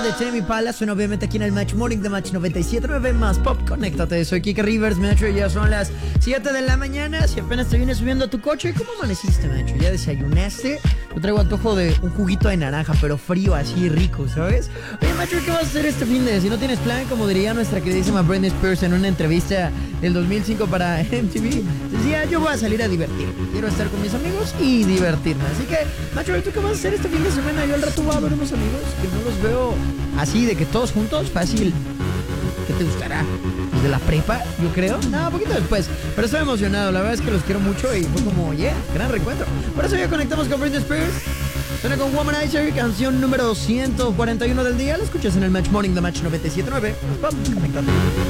de Tame Impala suena obviamente aquí en el Match Morning de Match 97.9 más Pop. Conéctate, soy Kike Rivers, Macho, y ya son las 7 de la mañana. Si apenas te vienes subiendo a tu coche, ¿cómo amaneciste, Macho? ¿Ya desayunaste? Yo traigo antojo de un juguito de naranja, pero frío, así rico, ¿sabes? Oye, Macho, ¿qué vas a hacer este fin de? Si no tienes plan, como diría nuestra queridísima Britney Spears en una entrevista del 2005 para MTV, decía, yo voy a salir a divertirme. Quiero estar con mis amigos y divertirme. Así que, Macho, ¿tú qué vas a hacer este fin de semana? Yo al rato voy a ver unos amigos que no los veo así, de que todos juntos, fácil. ¿Qué te gustará? ¿De la prepa, yo creo? No, un poquito después. Pero estoy emocionado, la verdad es que los quiero mucho y fue como, gran reencuentro. Por eso ya conectamos con Britney Spears. Suena con Womanizer, canción número 141 del día. La escuchas en el Match Morning de Match 97.9. Conectate.